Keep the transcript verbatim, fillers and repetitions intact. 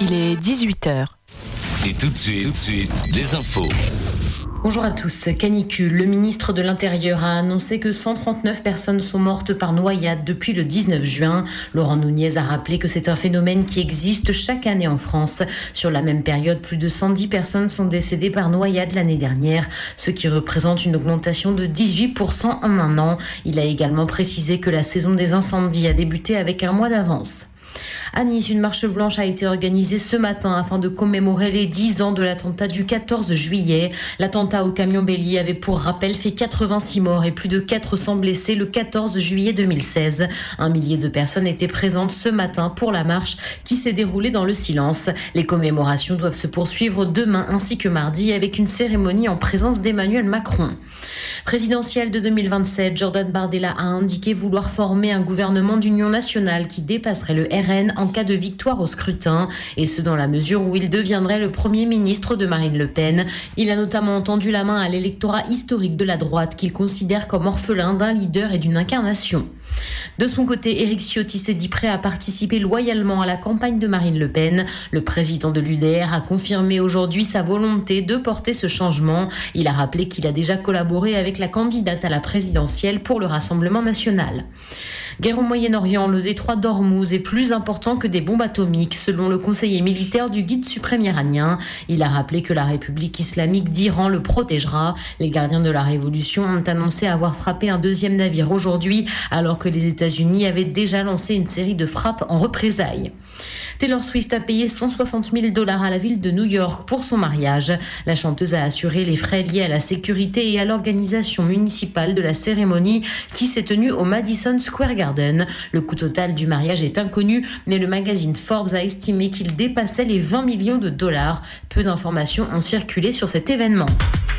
Il est dix-huit heures. Et tout de suite, tout de suite, des infos. Bonjour à tous. Canicule. Le ministre de l'Intérieur a annoncé que cent trente-neuf personnes sont mortes par noyade depuis le dix-neuf juin. Laurent Nunez a rappelé que c'est un phénomène qui existe chaque année en France. Sur la même période, plus de cent dix personnes sont décédées par noyade l'année dernière, ce qui représente une augmentation de dix-huit pour cent en un an. Il a également précisé que la saison des incendies a débuté avec un mois d'avance. À Nice, une marche blanche a été organisée ce matin afin de commémorer les dix ans de l'attentat du quatorze juillet. L'attentat au camion bélier avait pour rappel fait quatre-vingt-six morts et plus de quatre cents blessés le quatorze juillet deux mille seize. Un millier de personnes étaient présentes ce matin pour la marche qui s'est déroulée dans le silence. Les commémorations doivent se poursuivre demain ainsi que mardi avec une cérémonie en présence d'Emmanuel Macron. Présidentielle de deux mille vingt-sept, Jordan Bardella a indiqué vouloir former un gouvernement d'union nationale qui dépasserait le R N en cas de victoire au scrutin, et ce dans la mesure où il deviendrait le premier ministre de Marine Le Pen. Il a notamment tendu la main à l'électorat historique de la droite qu'il considère comme orphelin d'un leader et d'une incarnation. De son côté, Éric Ciotti s'est dit prêt à participer loyalement à la campagne de Marine Le Pen. Le président de l'U D R a confirmé aujourd'hui sa volonté de porter ce changement. Il a rappelé qu'il a déjà collaboré avec la candidate à la présidentielle pour le Rassemblement national. Guerre au Moyen-Orient, le détroit d'Ormuz est plus important que des bombes atomiques, selon le conseiller militaire du guide suprême iranien. Il a rappelé que la République islamique d'Iran le protégera. Les gardiens de la révolution ont annoncé avoir frappé un deuxième navire aujourd'hui, alors que les États-Unis avaient déjà lancé une série de frappes en représailles. Taylor Swift a payé cent soixante mille dollars à la ville de New York pour son mariage. La chanteuse a assuré les frais liés à la sécurité et à l'organisation municipale de la cérémonie qui s'est tenue au Madison Square Garden. Le coût total du mariage est inconnu, mais le magazine Forbes a estimé qu'il dépassait les vingt millions de dollars. Peu d'informations ont circulé sur cet événement.